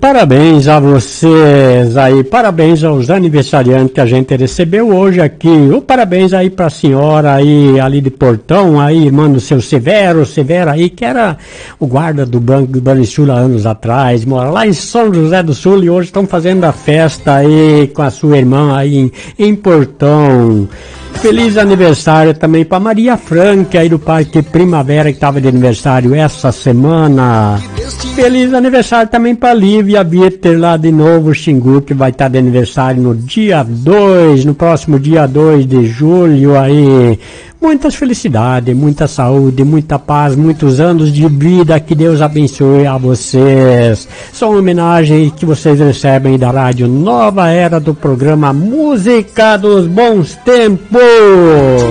parabéns a vocês aí, parabéns aos aniversariantes que a gente recebeu hoje aqui. O parabéns aí pra senhora aí, ali de Portão, aí, irmã do seu Severo aí, que era o guarda do Banco do Banrisul há anos atrás, mora lá em São José do Sul e hoje estão fazendo a festa aí com a sua irmã aí em Portão. Feliz aniversário também para Maria Franca aí do Parque Primavera, que estava de aniversário essa semana. Feliz aniversário também para Lívia Bitter lá de Novo Xingu, que vai estar de aniversário no dia 2, no próximo dia 2 de julho aí. Muitas felicidades, muita saúde, muita paz, muitos anos de vida, que Deus abençoe a vocês. São homenagens que vocês recebem da Rádio Nova Era do programa Música dos Bons Tempos.